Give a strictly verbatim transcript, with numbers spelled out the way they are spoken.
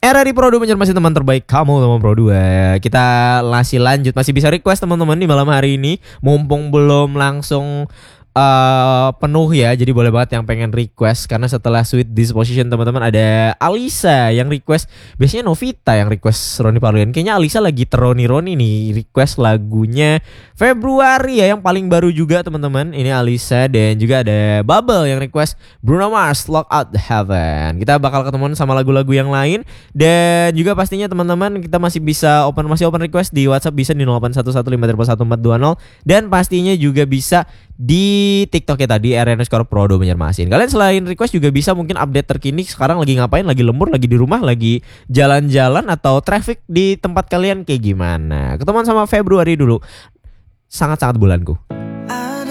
R R I Pro dua masih teman terbaik kamu teman Pro dua. Kita masih lanjut, masih bisa request teman-teman di malam hari ini. Mumpung belum langsung Uh, penuh ya, jadi boleh banget yang pengen request. Karena setelah Sweet Disposition teman-teman ada Alisa yang request. Biasanya Novita yang request Roni Paluyan. Kayaknya Alisa lagi teroni-roni nih request lagunya Februari ya, yang paling baru juga teman-teman. Ini Alisa. Dan juga ada Bubble yang request Bruno Mars Lock Out the Heaven. Kita bakal ketemuan sama lagu-lagu yang lain. Dan juga pastinya teman-teman kita masih bisa open masih open request di WhatsApp, bisa di nol delapan satu satu lima tiga satu empat dua nol. Dan pastinya juga bisa di TikTok ya tadi R underscore Pro dua Banjarmasin. Kalian selain request juga bisa mungkin update terkini sekarang lagi ngapain, lagi lembur, lagi di rumah, lagi jalan-jalan atau traffic di tempat kalian kayak gimana. Ketemuan sama Februari dulu. Sangat-sangat bulanku.